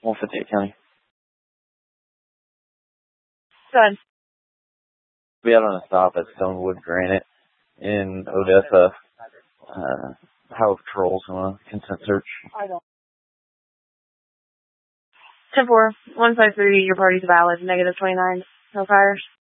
158 County. Good. We out on a stop at Stonewood Granite in Odessa. How patrols on a consent search? 10-4, 153, your party's valid, -29, no fires.